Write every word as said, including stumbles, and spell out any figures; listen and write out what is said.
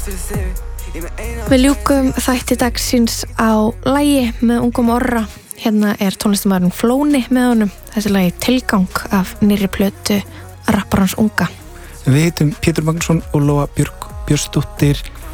Við ljúkum þætti dagsins á lagi með Ungum Orra. Hérna er tónlistarmaðurinn Flóni með honum. Þessi lagi Tilgang af nýrri plötu rapparans Unga. Við heitum Pétur Magnússon og Lóa Björk Björnsdóttir.